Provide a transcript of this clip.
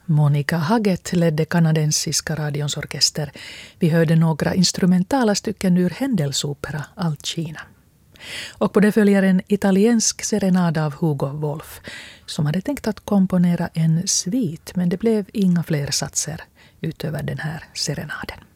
Monica Haggett ledde kanadensiska radions orkester. Vi hörde några instrumentala stycken ur Händelsopera Alcina. Och på det följer en italiensk serenad av Hugo Wolf som hade tänkt att komponera en svit, men det blev inga fler satser utöver den här serenaden.